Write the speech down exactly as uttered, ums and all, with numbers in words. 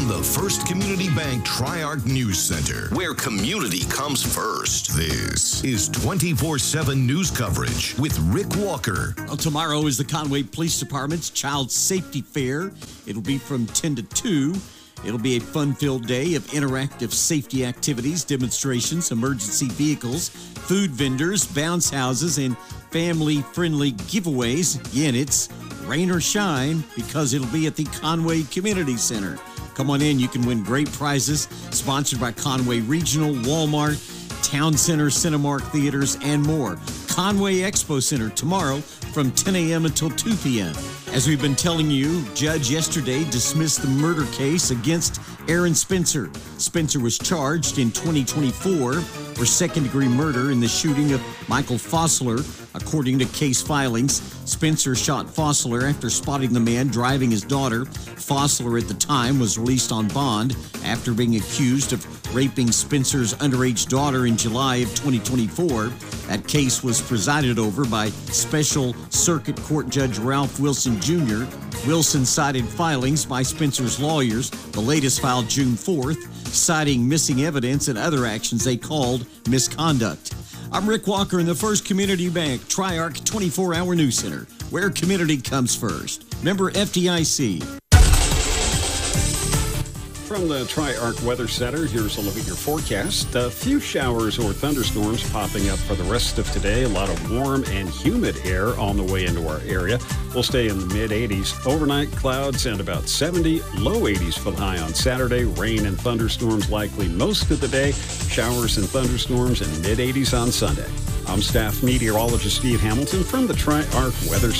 from the First Community Bank Tri-Arc News Center, where community comes first. This is twenty-four seven news coverage with Rick Walker. Well, tomorrow is the Conway Police Department's Child Safety Fair. It'll be from ten to two. It'll be a fun-filled day of interactive safety activities, demonstrations, emergency vehicles, food vendors, bounce houses, and family-friendly giveaways. Again, it's rain or shine because it'll be at the Conway Community Center. Come on in. You can win great prizes. Sponsored by Conway Regional, Walmart, Town Center, Cinemark Theaters, and more. Conway Expo Center tomorrow from ten a.m. until two p.m. As we've been telling you, judge yesterday dismissed the murder case against Aaron Spencer. Spencer was charged in twenty twenty-four for second-degree murder in the shooting of Michael Fossler. According to case filings, Spencer shot Fossler after spotting the man driving his daughter. Fossler at the time was released on bond after being accused of raping Spencer's underage daughter in July of twenty twenty-four. That case was presided over by Special Circuit Court Judge Ralph Wilson Junior Wilson cited filings by Spencer's lawyers, the latest filed June fourth, citing missing evidence and other actions they called misconduct. I'm Rick Walker in the First Community Bank Tri-Arc twenty-four hour News Center, where community comes first. Member F D I C. From the Tri-Arc Weather Center, here's a look at your forecast. A few showers or thunderstorms popping up for the rest of today. A lot of warm and humid air on the way into our area. We'll stay in the mid eighties. Overnight clouds and about seventy. Low eighties for the high on Saturday. Rain and thunderstorms likely most of the day. Showers and thunderstorms in mid eighties on Sunday. I'm staff meteorologist Steve Hamilton from the Tri-Arc Weather Center.